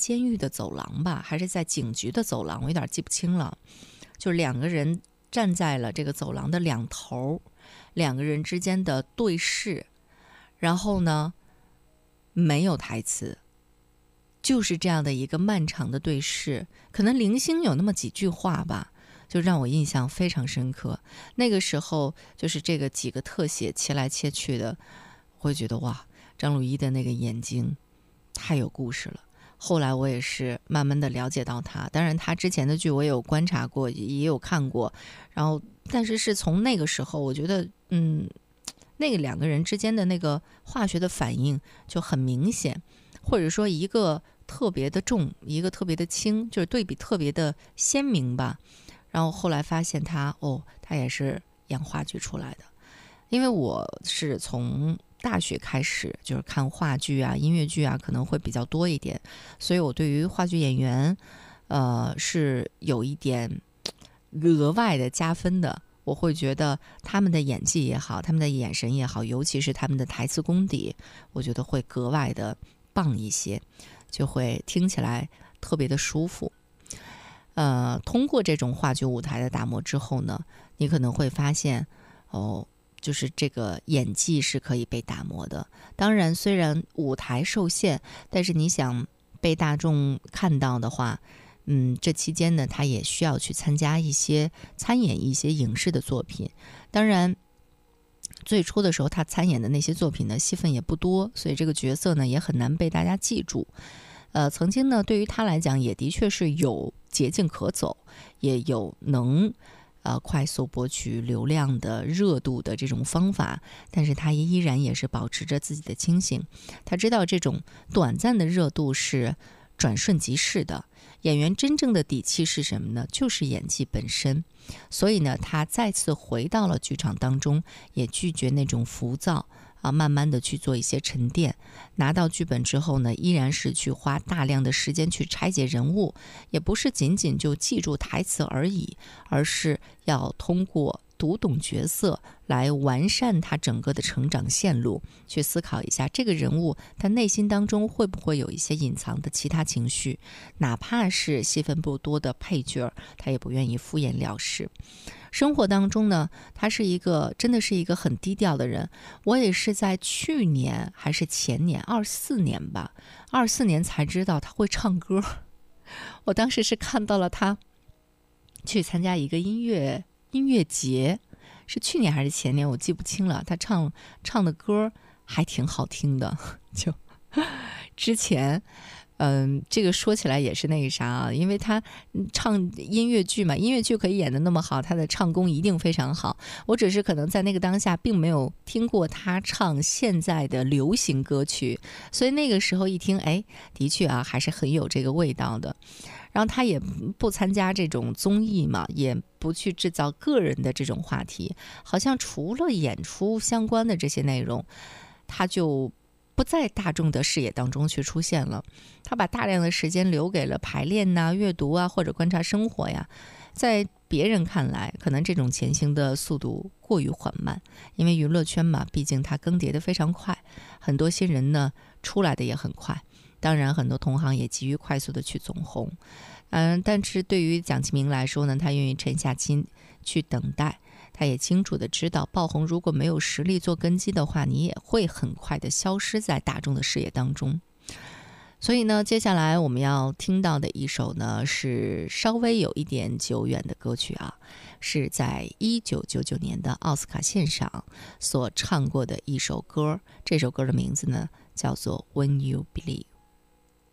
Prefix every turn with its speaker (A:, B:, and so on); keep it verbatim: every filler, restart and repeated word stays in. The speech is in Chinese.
A: 监狱的走廊吧，还是在警局的走廊，我有点记不清了。就是两个人站在了这个走廊的两头，两个人之间的对视，然后呢，没有台词，就是这样的一个漫长的对视，可能零星有那么几句话吧，就让我印象非常深刻。那个时候就是这个几个特写切来切去的，我会觉得哇，张鲁一的那个眼睛太有故事了。后来我也是慢慢的了解到他，当然他之前的剧我也有观察过，也有看过，然后但是是从那个时候，我觉得嗯，那个两个人之间的那个化学的反应就很明显，或者说一个特别的重，一个特别的轻，就是对比特别的鲜明吧。然后后来发现他哦，他也是演话剧出来的，因为我是从大学开始就是看话剧啊、音乐剧啊，可能会比较多一点，所以我对于话剧演员，呃，是有一点额外的加分的。我会觉得他们的演技也好，他们的眼神也好，尤其是他们的台词功底，我觉得会格外的棒一些，就会听起来特别的舒服。呃，通过这种话剧舞台的打磨之后呢，你可能会发现，哦。就是这个演技是可以被打磨的。当然，虽然舞台受限，但是你想被大众看到的话，嗯，这期间呢，他也需要去参加一些参演一些影视的作品。当然，最初的时候他参演的那些作品呢，戏份也不多，所以这个角色呢也很难被大家记住。呃，曾经呢，对于他来讲，也的确是有捷径可走，也有能。呃，快速博取流量的热度的这种方法，但是他依然也是保持着自己的清醒。他知道这种短暂的热度是转瞬即逝的，演员真正的底气是什么呢？就是演技本身。所以呢，他再次回到了剧场当中，也拒绝那种浮躁啊，慢慢的去做一些沉淀。拿到剧本之后呢，依然是去花大量的时间去拆解人物，也不是仅仅就记住台词而已，而是要通过读懂角色来完善他整个的成长线路，去思考一下这个人物他内心当中会不会有一些隐藏的其他情绪，哪怕是戏份不多的配角，他也不愿意敷衍了事。生活当中呢，他是一个真的是一个很低调的人。我也是在去年还是前年二四年吧，二四年才知道他会唱歌。我当时是看到了他去参加一个音乐音乐节，是去年还是前年我记不清了，他唱唱的歌还挺好听的。就之前嗯，这个说起来也是那个啥啊，因为他唱音乐剧嘛，音乐剧可以演得那么好，他的唱功一定非常好。我只是可能在那个当下并没有听过他唱现在的流行歌曲，所以那个时候一听，哎，的确啊，还是很有这个味道的。然后他也不参加这种综艺嘛，也不去制造个人的这种话题，好像除了演出相关的这些内容，他就不在大众的视野当中去出现了。他把大量的时间留给了排练呐、阅读啊，或者观察生活呀。在别人看来，可能这种前行的速度过于缓慢，因为娱乐圈嘛，毕竟它更迭的非常快，很多新人呢出来的也很快。当然，很多同行也急于快速的去走红。嗯，但是对于蒋奇明来说呢，他愿意沉下心去等待。他也清楚的知道，爆红如果没有实力做根基的话，你也会很快的消失在大众的视野当中。所以呢，接下来我们要听到的一首呢，是稍微有一点久远的歌曲啊，是在一九九九年的奥斯卡现场所唱过的一首歌。这首歌的名字呢，叫做《When You Believe》。